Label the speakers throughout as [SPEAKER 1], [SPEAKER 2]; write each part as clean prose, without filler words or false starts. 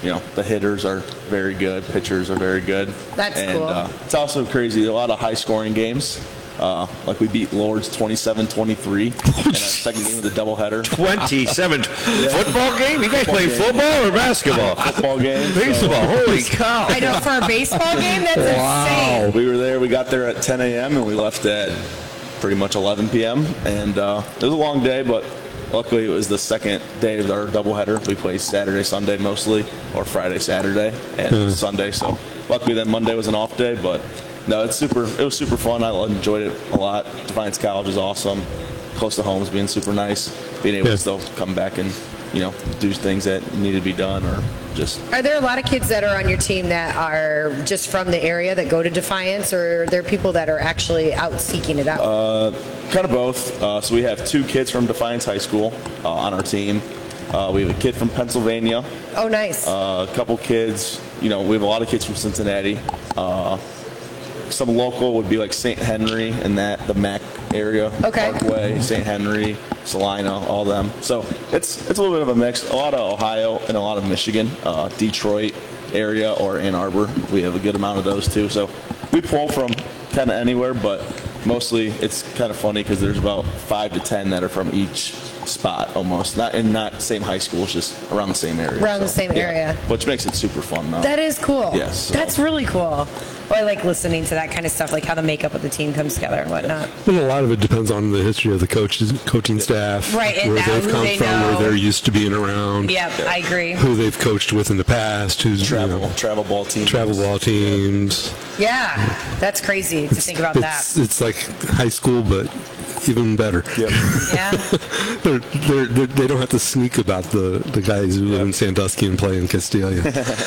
[SPEAKER 1] the hitters are very good, pitchers are very good.
[SPEAKER 2] That's cool.
[SPEAKER 1] It's also crazy. A lot of high-scoring games. Like we beat Lords 27-23 in our second game of the doubleheader.
[SPEAKER 3] 27 football game? You guys play football or basketball?
[SPEAKER 1] Football game.
[SPEAKER 3] Baseball. Holy cow!
[SPEAKER 2] I know, for a baseball game, that's insane.
[SPEAKER 1] We were there. We got there at 10 a.m. and we left at pretty much 11 p.m. And it was a long day, but luckily it was the second day of our doubleheader. We played Saturday, Sunday mostly, or Friday, Saturday, and Sunday. So luckily then Monday was an off day, but. No, it was super fun. I enjoyed it a lot. Defiance College is awesome. Close to home is being super nice. Being able to still come back and, do things that need to be done or just.
[SPEAKER 2] Are there a lot of kids that are on your team that are just from the area that go to Defiance, or are there people that are actually out seeking it out?
[SPEAKER 1] Kind of both. So we have 2 kids from Defiance High School on our team. We have a kid from Pennsylvania.
[SPEAKER 2] Oh, nice.
[SPEAKER 1] A couple kids. We have a lot of kids from Cincinnati. Some local would be like St. Henry and the Mac area, Parkway, St. Henry, Salina, all them. So it's a little bit of a mix. A lot of Ohio and a lot of Michigan, Detroit area or Ann Arbor. We have a good amount of those too. So we pull from kind of anywhere, but mostly it's kind of funny because there's about 5 to 10 that are from each spot almost. Not same high school, it's just around the same area.
[SPEAKER 2] Around the same area.
[SPEAKER 1] Which makes it super fun though.
[SPEAKER 2] That is cool.
[SPEAKER 1] Yes. So.
[SPEAKER 2] That's really cool. Well, I like listening to that kind of stuff, like how the makeup of the team comes together and whatnot.
[SPEAKER 4] And a lot of it depends on the history of the coaching staff,
[SPEAKER 2] right? And
[SPEAKER 4] where they've come from, where they're used to being around.
[SPEAKER 2] Yep, I agree.
[SPEAKER 4] Who they've coached with in the past, who's
[SPEAKER 1] travel ball teams.
[SPEAKER 2] Yeah, that's crazy to think about that.
[SPEAKER 4] It's like high school, but even better.
[SPEAKER 1] Yep.
[SPEAKER 2] Yeah.
[SPEAKER 4] They don't have to sneak about the guys who live in Sandusky and play in Castalia.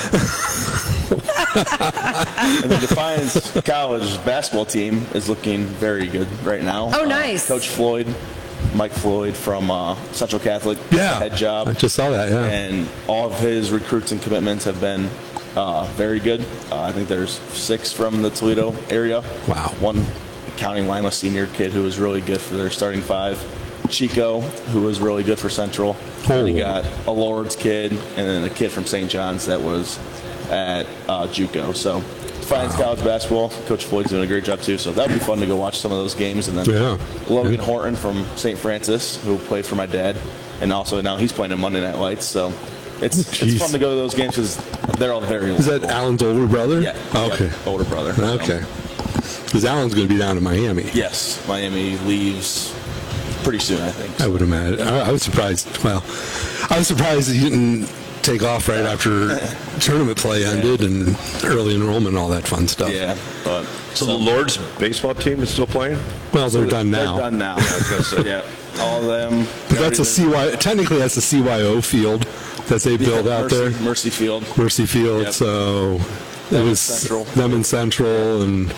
[SPEAKER 1] And the Defiance College basketball team is looking very good right now.
[SPEAKER 2] Oh, nice.
[SPEAKER 1] Coach Mike Floyd from Central Catholic, head job.
[SPEAKER 4] I just saw that, yeah.
[SPEAKER 1] And all of his recruits and commitments have been very good. I think there's 6 from the Toledo area.
[SPEAKER 4] Wow.
[SPEAKER 1] 1 counting Lima senior kid who was really good for their starting 5. Chico, who was really good for Central. And you got a Lord's kid, and then a kid from St. John's that was at JUCO. So Defiance College basketball, Coach Floyd's doing a great job too. So that would be fun to go watch some of those games. And then Logan Horton from St. Francis, who played for my dad, and also now he's playing in Monday Night Lights. So it's fun to go to those games because they're all very local.
[SPEAKER 4] Is that Alan's older brother?
[SPEAKER 1] Yeah.
[SPEAKER 4] Okay.
[SPEAKER 1] Older brother.
[SPEAKER 4] Okay. Because Alan's going to be down in Miami.
[SPEAKER 1] Yes. Miami leaves pretty soon, I think. So.
[SPEAKER 4] I would imagine. I was surprised. Well, I was surprised that you didn't take off right after tournament play ended and early enrollment and all that fun stuff.
[SPEAKER 1] Yeah.
[SPEAKER 3] So the Lord's baseball team is still playing?
[SPEAKER 4] Well, they're done now.
[SPEAKER 1] They're done now. Yeah. All of them.
[SPEAKER 4] But that's technically that's a CYO field that they build out there.
[SPEAKER 1] Mercy Field.
[SPEAKER 4] Mercy Field. Yep. So it was
[SPEAKER 1] Central.
[SPEAKER 4] Them in Central, and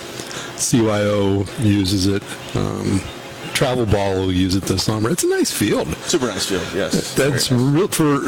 [SPEAKER 4] CYO uses it. Travel Ball will use it this summer. It's a nice field.
[SPEAKER 1] Super nice field, yes.
[SPEAKER 4] That's real for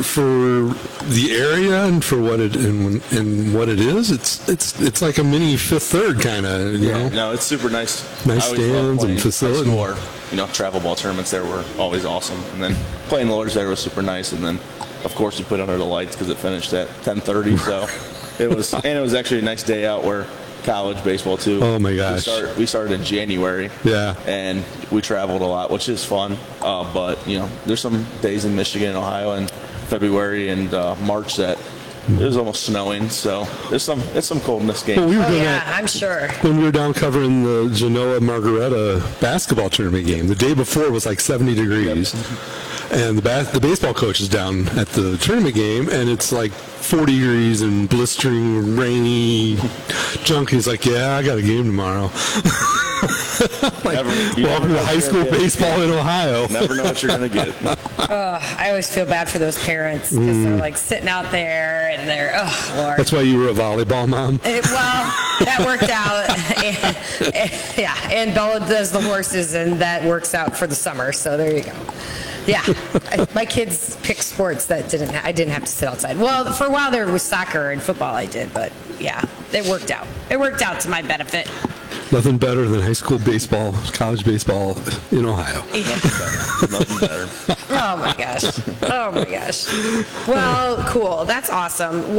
[SPEAKER 4] the area and for what it and what it is. It's like a mini Fifth Third kind of. You know?
[SPEAKER 1] No, it's super nice.
[SPEAKER 4] Nice stands and facility.
[SPEAKER 1] Travel ball tournaments there were always awesome, and then playing Lords there was super nice. And then, of course, you put under the lights because it finished at 10:30. So it was actually a nice day out where. College baseball too.
[SPEAKER 4] Oh my gosh!
[SPEAKER 1] We started in January.
[SPEAKER 4] Yeah.
[SPEAKER 1] And we traveled a lot, which is fun. But there's some days in Michigan and Ohio in February and March that it was almost snowing. So it's some cold in this game.
[SPEAKER 4] Well,
[SPEAKER 2] I'm sure.
[SPEAKER 4] When we were down covering the Genoa Margaretta basketball tournament game, the day before it was like 70 degrees. Yep. And the baseball coach is down at the tournament game, and it's like 40 degrees and blistering, rainy junk. He's like, yeah, I got a game tomorrow. Welcome to high school baseball in Ohio.
[SPEAKER 1] Never know what you're going to get.
[SPEAKER 2] I always feel bad for those parents because they're like sitting out there and they're, oh, Lord.
[SPEAKER 4] That's why you were a volleyball mom?
[SPEAKER 2] Well, that worked out. And Bella does the horses, and that works out for the summer. So there you go. Yeah, my kids picked sports that I didn't have to sit outside. Well, for a while there was soccer and football I did, but yeah, it worked out. It worked out to my benefit.
[SPEAKER 4] Nothing better than high school baseball, college baseball in Ohio.
[SPEAKER 2] Yeah.
[SPEAKER 1] Nothing better.
[SPEAKER 2] Oh my gosh. Well, cool. That's awesome.